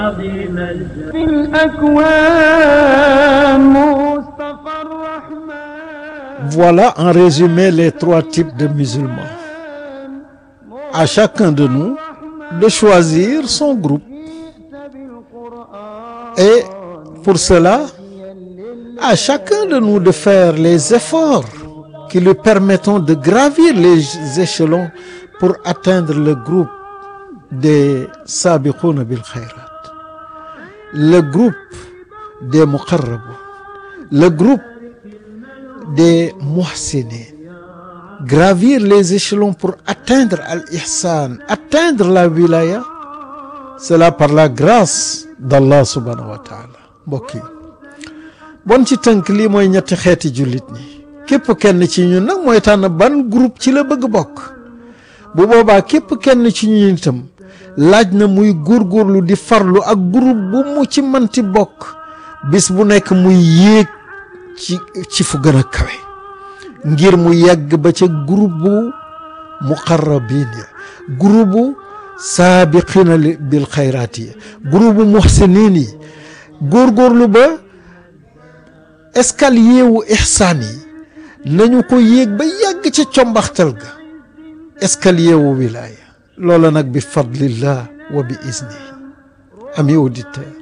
في الأكوان مصطفى الرحمن. Voilà en résumé les trois types de musulmans. À chacun de nous de choisir son groupe. Et pour cela, à chacun de nous de faire les efforts qui lui permettront de gravir les échelons pour atteindre le groupe des sabiqouna bil khayrat, le groupe des muqarrabun, le groupe des muhsinin, gravir les échelons pour atteindre al-ihsan, atteindre la wilaya, cela par la grâce d'Allah subhanahu wa ta'ala. Mbokk yi bon ci tënk lii mooy ñetti xeeti jullit ñi képp kenn ci ñun nag mooy tànn ban groupe ci la bëgg bokk. bu boobaa képp kenn ci ñun itam laaj na muy góorgóorlu di farlu ak groupe bu mu ci manti bokk bis bu nekk muy yéeg ci fu gën a kawe ngir mu yegg ba ca groupe bu muqarrabin ya, groupe bu saabiqina bil xayraat yi, groupe bu muhsinin yi, góorgóorlu ba escalier wu ihsaan yi nañu ko yéeg ba yàgg ca combaxtal ga escalier wu wilaya loola nag bi fadlillah wa bi izni. Amis auditeurs,